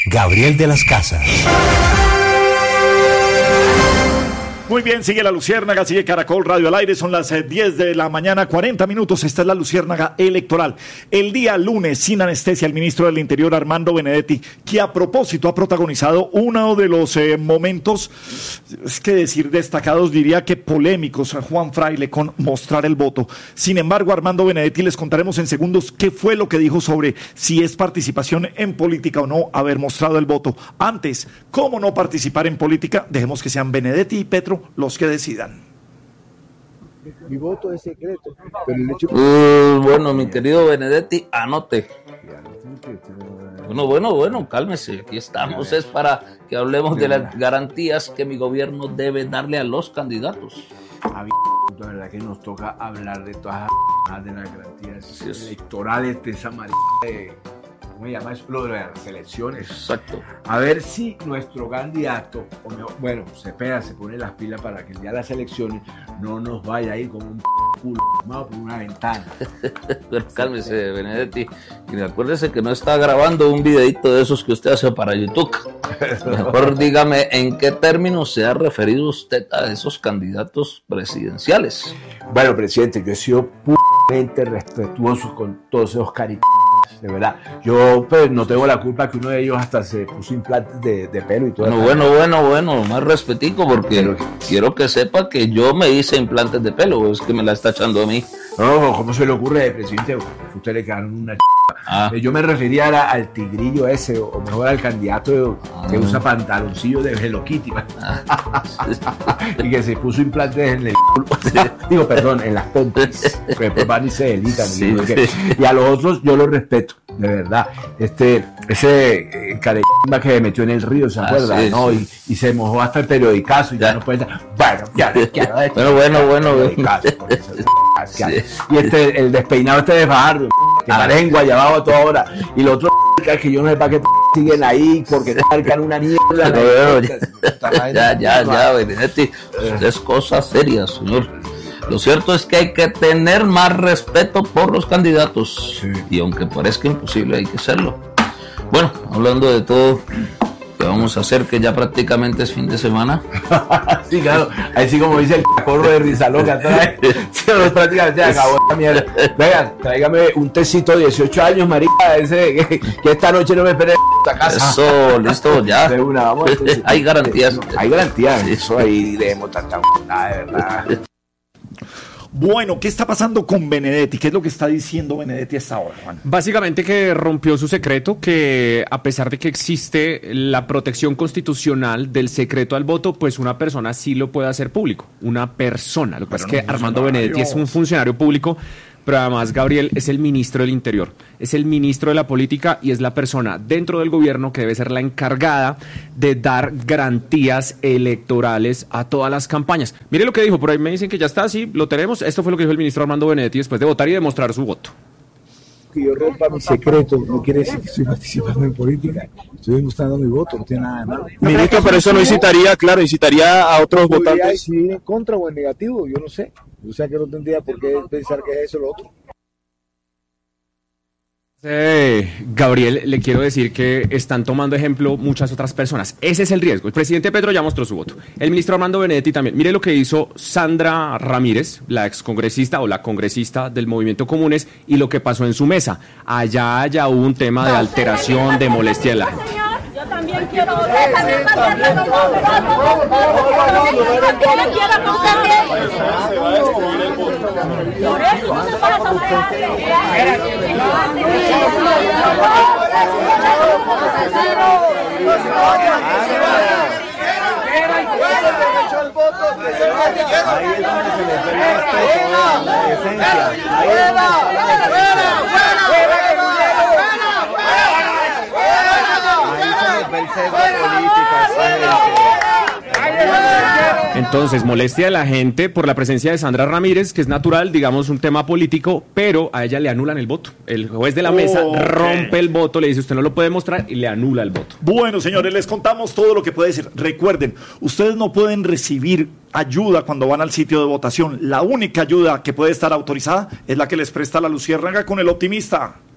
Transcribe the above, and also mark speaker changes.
Speaker 1: Gabriel de las Casas.
Speaker 2: Muy bien, sigue La Luciérnaga, sigue Caracol Radio al aire, son las 10 de la mañana, 40 minutos, esta es La Luciérnaga electoral. El día lunes, sin anestesia, el ministro del Interior, Armando Benedetti, que a propósito ha protagonizado uno de los momentos, es que decir destacados, diría que polémicos, a Juan Fraile con mostrar el voto. Sin embargo, Armando Benedetti, les contaremos en segundos qué fue lo que dijo sobre si es participación en política o no haber mostrado el voto. Antes, ¿cómo no participar en política? Dejemos que sean Benedetti y Petro los que decidan.
Speaker 3: Mi voto es secreto, pero el hecho...
Speaker 4: Bueno, mi querido Benedetti, anote. Bueno, cálmese, aquí estamos, es para que hablemos de las garantías que mi gobierno debe darle a los candidatos.
Speaker 3: La verdad que nos toca hablar de todas las de las garantías electorales de esa manera de... ¿Cómo se llama? Es lo de las elecciones.
Speaker 4: Exacto.
Speaker 3: A ver si nuestro candidato, o mejor, bueno, se pone las pilas para que el día de las elecciones no nos vaya a ir con un culo formado por una ventana.
Speaker 4: Pero cálmese, Benedetti, y acuérdese que no está grabando un videito de esos que usted hace para YouTube. Mejor dígame en qué términos se ha referido usted a esos candidatos presidenciales.
Speaker 3: Bueno, presidente, yo he sido puramente respetuoso con todos esos caritas. De verdad, yo pues no tengo la culpa que uno de ellos hasta se puso implantes de pelo y todo.
Speaker 4: Bueno, más respetico porque quiero que sepa que yo me hice implantes de pelo, es que me la está echando a mí.
Speaker 3: No, ¿cómo se le ocurre, presidente? Usted le quedaron una Yo me refería al tigrillo ese, o mejor al candidato que usa pantaloncillos de Hello Kitty y que se puso implantes en el digo, perdón, en las pompas, que después van y se delitan. Y a los otros yo los respeto, de verdad. Ese carequimba que me metió en el río, ¿se acuerda?
Speaker 4: Sí,
Speaker 3: ¿no?
Speaker 4: sí.
Speaker 3: Y se mojó hasta el periodicazo y ya no puede estar. Bueno, ya
Speaker 4: Bueno.
Speaker 3: Sí. Y el despeinado de Fajardo, que parece enguayabado a toda hora, y los otros que yo no sé para qué siguen ahí, porque marcan una mierda.
Speaker 4: Ya, Benedetti, es cosa seria, señor. Lo cierto es que hay que tener más respeto por los candidatos, sí. Y aunque parezca imposible, hay que hacerlo. Bueno, hablando de todo, ¿qué vamos a hacer? Que ya prácticamente es fin de semana.
Speaker 3: Sí, claro, así como dice el cacorro de Rizaloca, prácticamente acabó esta mierda. Venga, tráigame un tecito de 18 años, marica, ese que esta noche no me espere en casa.
Speaker 4: Eso, listo, ya.
Speaker 3: De una, vamos. Entonces,
Speaker 4: hay garantías.
Speaker 3: Hay garantías, eso ahí debemos tanta de verdad.
Speaker 2: Bueno, ¿qué está pasando con Benedetti? ¿Qué es lo que está diciendo Benedetti hasta ahora, Juan?
Speaker 5: Básicamente que rompió su secreto, que a pesar de que existe la protección constitucional del secreto al voto, pues una persona sí lo puede hacer público, una persona. Lo que pasa es que Armando Benedetti es un funcionario público, pero además Gabriel es el ministro del Interior, es el ministro de la política y es la persona dentro del gobierno que debe ser la encargada de dar garantías electorales a todas las campañas. Mire lo que dijo, por ahí me dicen que ya está, sí, lo tenemos. Esto fue lo que dijo el ministro Armando Benedetti después de votar y demostrar su voto.
Speaker 6: Que yo rompa mi secreto no quiere decir que estoy participando en política, estoy demostrando mi voto, no tiene nada de malo.
Speaker 7: Ministro, pero eso no incitaría a otros votantes.
Speaker 6: Podría decidir en contra o en negativo, yo no sé. O sea que no tendría por qué pensar que es eso o lo otro.
Speaker 5: Gabriel, le quiero decir que están tomando ejemplo muchas otras personas. Ese es el riesgo. El presidente Petro ya mostró su voto. El ministro Armando Benedetti también. Mire lo que hizo Sandra Ramírez, la excongresista o la congresista del Movimiento Comunes, y lo que pasó en su mesa. Allá ya hubo un tema de alteración, de molestia de la gente.
Speaker 8: Yo también quiero votar. Por eso no se pasa.
Speaker 5: Entonces, molestia de la gente por la presencia de Sandra Ramírez, que es natural, digamos, un tema político, pero a ella le anulan el voto. El juez de la mesa rompe el voto, le dice usted no lo puede mostrar y le anula el voto.
Speaker 2: Bueno, señores, les contamos todo lo que puede decir. Recuerden, ustedes no pueden recibir ayuda cuando van al sitio de votación. La única ayuda que puede estar autorizada es la que les presta La Luciérnaga con El Optimista.